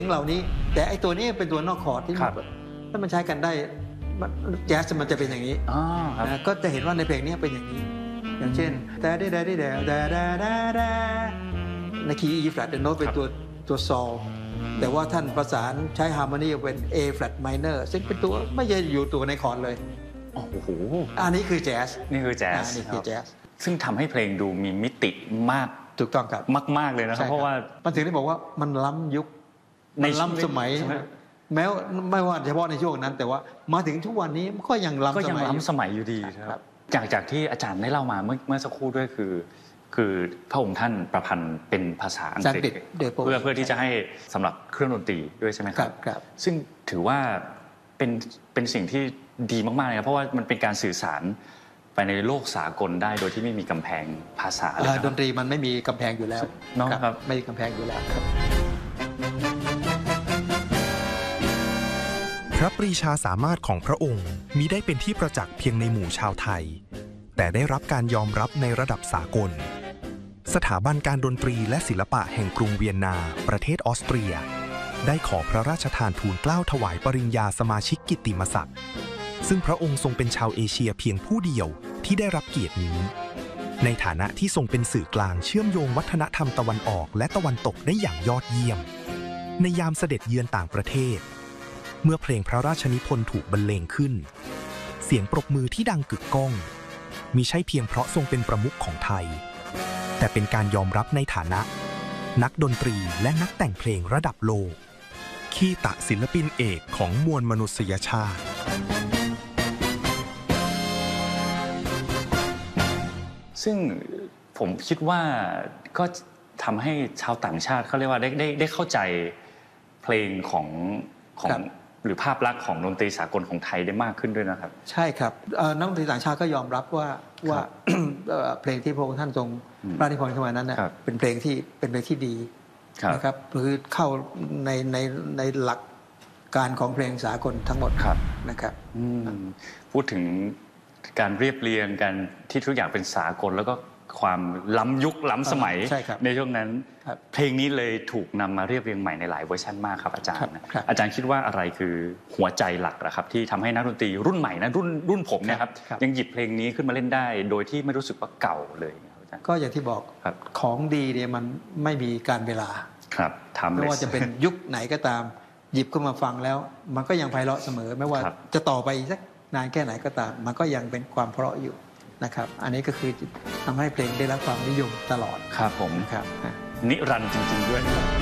เหล่านี้แต่ไอ้ตัวนี้เป็นตัวนอกคอร์ดที่ถ้ามันใช้กันได้แจ๊สมันจะเป็นอย่างนี้ก็จะเห็นว่าในเพลงนี้เป็นอย่างนี้อย่างเช่นแต่ได้ในคีย์ E flat โน้ตเป็นตัวซอลแต่ว่าท่านประสานใช้ฮาร์โมนีเป็น A flat minor ซึ่งเป็นตัวไม่ใช่อยู่ตัวในคอร์ดเลยโอ้โหอันนี้คือแจ๊สนี่คือแจ๊สซึ่งทำให้เพลงดูมีมิติมากถูกต้องครับมากเลยนะครับเพราะว่ามันถึงได้บอกว่ามันล้ำยุคมันล้ำสมัยแม้ไม่ว่าเฉพาะในช่วงนั้นแต่ว่ามาถึงทุกวันนี้ก็ยังล้ำสมัยอยู่ดีครับจากที่อาจารย์ได้เล่ามาเมื่อสักครู่ด้วยคือพระองค์ท่านประพันธ์เป็นภาษาอังกฤษเพื่อที่จะให้สำหรับเครื่องดนตรีด้วยใช่ไหมครับซึ่งถือว่าเป็นสิ่งที่ดีมากๆเลยครับเพราะว่ามันเป็นการสื่อสารไปในโลกสากลได้โดยที่ไม่มีกำแพงภาษาดนตรีมันไม่มีกำแพงอยู่แล้วครับไม่มีกำแพงอยู่แล้วครับพระปรีชาสามารถของพระองค์มิได้เป็นที่ประจักษ์เพียงในหมู่ชาวไทยแต่ได้รับการยอมรับในระดับสากลสถาบันการดนตรีและศิลปะแห่งกรุงเวียนนาประเทศออสเตรียได้ขอพระราชทานทูลเกล้าถวายปริญญาสมาชิกกิตติมศักดิ์ซึ่งพระองค์ทรงเป็นชาวเอเชียเพียงผู้เดียวที่ได้รับเกียรตินี้ในฐานะที่ทรงเป็นสื่อกลางเชื่อมโยงวัฒนธรรมตะวันออกและตะวันตกได้อย่างยอดเยี่ยมในยามเสด็จเยือนต่างประเทศเมื่อเพลงพระราชนิพนธ์ถูกบรรเลงขึ้นเสียงปรบมือที่ดังกึกก้องมิใช่เพียงเพราะทรงเป็นประมุขของไทยแต่เป็นการยอมรับในฐานะนักดนตรีและนักแต่งเพลงระดับโลกคีตะศิลปินเอกของมวลมนุษยชาติซึ่งผมคิดว่าก็ทำให้ชาวต่างชาติเขาเรียกว่าได้เข้าใจเพลงของหรือภาพลักษณ์ของดนตรีสากลของไทยได้มากขึ้นด้วยนะครับใช่ครับนักดนตรีต่างชาติก็ยอมรับว่าเพลงที่พระองค์ท่านทรงพระราชนิพนธ์ขึ้นมานั้นเป็นเพลงที่ดีนะครับคือเข้าในหลักการของเพลงสากลทั้งหมดนะครับพูดถึงการเรียบเรียงกันที่ทุกอย่างเป็นสากลแล้วก็ความล้ำยุคล้ำสมัยในช่วงนั้นเพลงนี้เลยถูกนำมาเรียบเรียงใหม่ในหลายเวอร์ชันมากครับอาจารย์อาจารย์คิดว่าอะไรคือหัวใจหลักนะครับที่ทำให้นักดนตรีรุ่นใหม่นะรุ่นผมเนี่ยครับยังหยิบเพลงนี้ขึ้นมาเล่นได้โดยที่ไม่รู้สึกว่าเก่าเลยก็อย่างที่บอกของดีเนี่ยมันไม่มีการเวลาไม่ว่าจะเป็นยุคไหนก็ตามหยิบขึ้นมาฟังแล้วมันก็ยังไพเราะเสมอไม่ว่าจะต่อไปสักนานแค่ไหนก็ตามมันก็ยังเป็นความเพราะอยู่นะครับอันนี้ก็คือทำให้เพลงได้รับความนิยมตลอดครับผมครับนิรันดร์จริงๆด้วย